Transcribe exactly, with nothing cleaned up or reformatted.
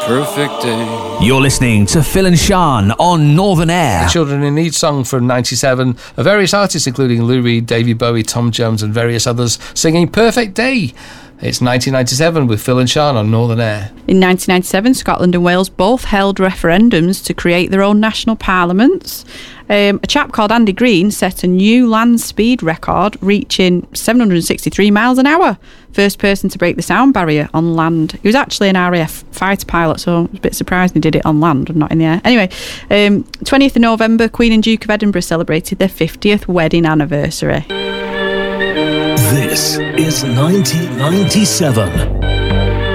perfect day. You're listening to Phil and Sean on Northern Air. The Children in Need song from ninety-seven. Various artists, including Lou Reed, David Bowie, Tom Jones and various others, singing Perfect Day. It's nineteen ninety-seven with Phil and Sean on Northern Air. In nineteen ninety-seven, Scotland and Wales both held referendums to create their own national parliaments. Um, a chap called Andy Green set a new land speed record, reaching seven hundred sixty-three miles an hour. First person to break the sound barrier on land. He was actually an R A F fighter pilot, so I was a bit surprised he did it on land and not in the air. Anyway, um, twentieth of November, Queen and Duke of Edinburgh celebrated their fiftieth wedding anniversary. This is nineteen ninety-seven.